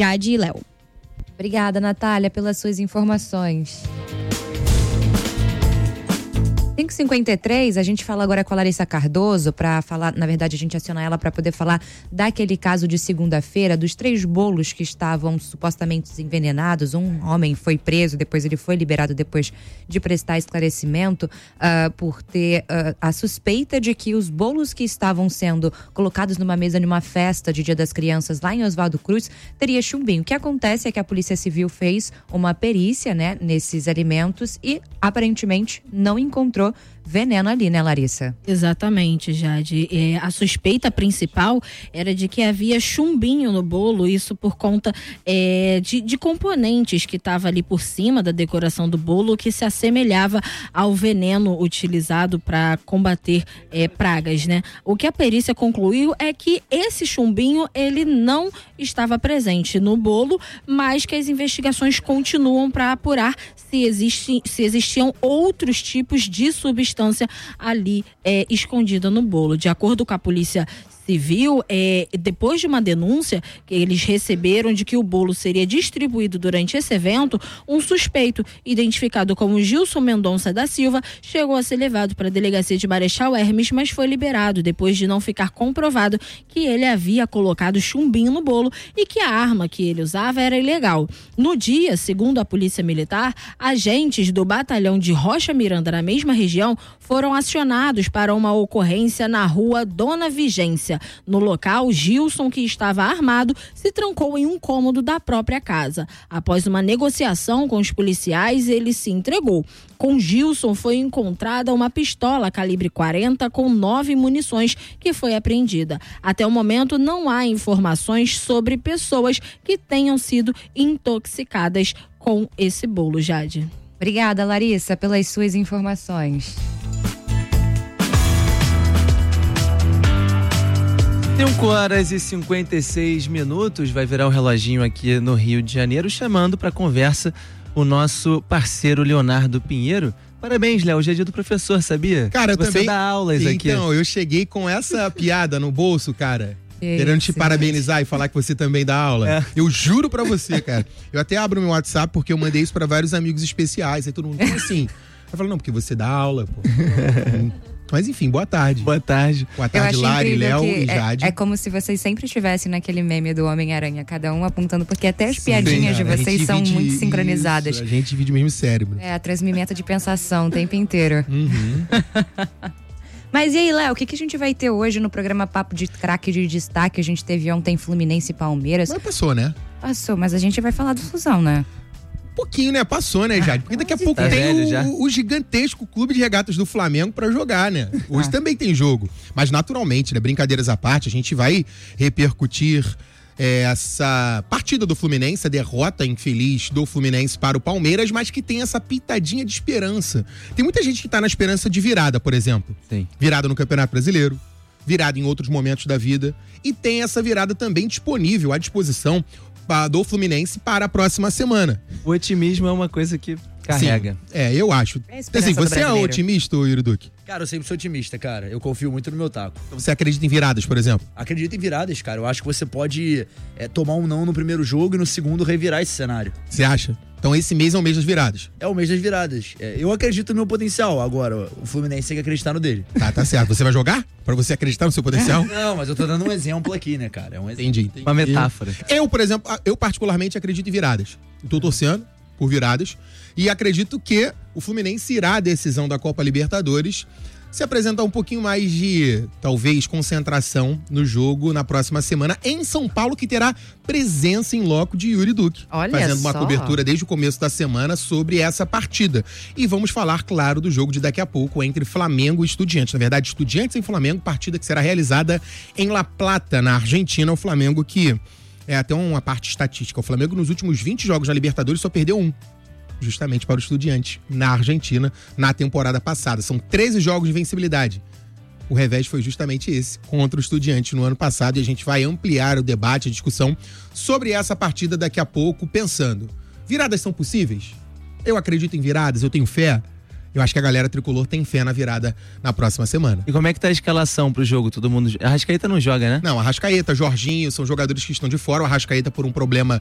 Jade e Léo. Obrigada, Natália, pelas suas informações. 5h53, a gente fala agora com a Larissa Cardoso para falar, na verdade a gente aciona ela para poder falar daquele caso de segunda-feira, dos 3 bolos que estavam supostamente envenenados. Um homem foi preso, depois ele foi liberado depois de prestar esclarecimento por ter a suspeita de que os bolos que estavam sendo colocados numa mesa numa festa de Dia das Crianças lá em Oswaldo Cruz teria chumbinho. O que acontece é que a Polícia Civil fez uma perícia, né, nesses alimentos e aparentemente não encontrou veneno ali, né, Larissa? Exatamente, Jade. A suspeita principal era de que havia chumbinho no bolo, isso por conta de componentes que estavam ali por cima da decoração do bolo, que se assemelhava ao veneno utilizado para combater pragas, né? O que a perícia concluiu é que esse chumbinho, ele não estava presente no bolo, mas que as investigações continuam para apurar se existiam outros tipos de substância ali escondida no bolo. De acordo com a Polícia Civil, depois de uma denúncia que eles receberam de que o bolo seria distribuído durante esse evento, um suspeito identificado como Gilson Mendonça da Silva chegou a ser levado para a delegacia de Marechal Hermes, mas foi liberado depois de não ficar comprovado que ele havia colocado chumbinho no bolo e que a arma que ele usava era ilegal. No dia, segundo a Polícia Militar, agentes do batalhão de Rocha Miranda, na mesma região, foram acionados para uma ocorrência na rua Dona Vigência. No local, Gilson, que estava armado, se trancou em um cômodo da própria casa. Após uma negociação com os policiais, ele se entregou. Com Gilson foi encontrada uma pistola calibre 40 com 9 munições que foi apreendida. Até o momento não há informações sobre pessoas que tenham sido intoxicadas com esse bolo, Jade. Obrigada, Larissa, pelas suas informações. 5h56, vai virar o reloginho aqui no Rio de Janeiro, chamando para conversa o nosso parceiro Leonardo Pinheiro. Parabéns, Léo, hoje é dia do professor, sabia? Cara, eu Você também dá aulas aqui. Então, eu cheguei com essa piada no bolso, cara. Querendo te parabenizar e falar que você também dá aula. Eu juro pra você, cara. Eu até abro meu WhatsApp porque eu mandei isso pra vários amigos especiais. Aí todo mundo, como assim? Eu falo, não, porque você dá aula, pô. Mas enfim, boa tarde. Boa tarde. Boa tarde, Lari, Léo e Jade. É como se vocês sempre estivessem naquele meme do Homem-Aranha, cada um apontando, porque até as piadinhas de vocês são muito sincronizadas. Isso, a gente divide o mesmo cérebro. A transmimenta de pensação o tempo inteiro. Uhum. Mas e aí, Léo, o que a gente vai ter hoje no programa Papo de Craque de Destaque? A gente teve ontem Fluminense e Palmeiras. Mas passou, né? Passou, mas a gente vai falar do Fusão, né? Um pouquinho, né? Passou, né, Jade? Porque daqui a pouco tem o gigantesco clube de regatas do Flamengo pra jogar, né? Hoje também tem jogo. Mas naturalmente, né? Brincadeiras à parte, a gente vai repercutir essa partida do Fluminense, a derrota infeliz do Fluminense para o Palmeiras, mas que tem essa pitadinha de esperança. Tem muita gente que tá na esperança de virada, por exemplo. Sim. Virada no Campeonato Brasileiro, virada em outros momentos da vida. E tem essa virada também disponível, à disposição do Fluminense para a próxima semana. O otimismo é uma coisa que carrega. Sim, eu acho. Assim, você é otimista, Yuri Duque? Cara, eu sempre sou otimista, cara. Eu confio muito no meu taco. Então você acredita em viradas, por exemplo? Acredito em viradas, cara. Eu acho que você pode tomar um não no primeiro jogo e no segundo revirar esse cenário. Você acha? Então esse mês é o mês das viradas. É o mês das viradas. Eu acredito no meu potencial. Agora, o Fluminense tem que acreditar no dele. Tá certo. Você vai jogar? Pra você acreditar no seu potencial? Não, mas eu tô dando um exemplo aqui, né, cara? É um exemplo. Entendi. Uma metáfora. Eu, por exemplo, eu particularmente acredito em viradas. Tô torcendo por viradas. E acredito que o Fluminense irá à decisão da Copa Libertadores se apresentar um pouquinho mais de, talvez, concentração no jogo na próxima semana em São Paulo, que terá presença em loco de Yuri Duque. Olha fazendo uma só. cobertura desde o começo da semana sobre essa partida. E vamos falar, claro, do jogo de daqui a pouco entre Flamengo e Estudiantes. Na verdade, Estudiantes e Flamengo, partida que será realizada em La Plata, na Argentina. O Flamengo que é até uma parte estatística. O Flamengo nos últimos 20 jogos na Libertadores só perdeu um. Justamente para o Estudiantes, na Argentina, na temporada passada. São 13 jogos de vencibilidade. O revés foi justamente esse, contra o Estudiantes no ano passado, e a gente vai ampliar o debate, a discussão sobre essa partida daqui a pouco, pensando, viradas são possíveis? Eu acredito em viradas, eu tenho fé. Eu acho que a galera tricolor tem fé na virada na próxima semana. E como é que tá a escalação pro jogo? Todo mundo... A Arrascaeta não joga, né? Não, Arrascaeta, Jorginho, são jogadores que estão de fora. O Arrascaeta por um problema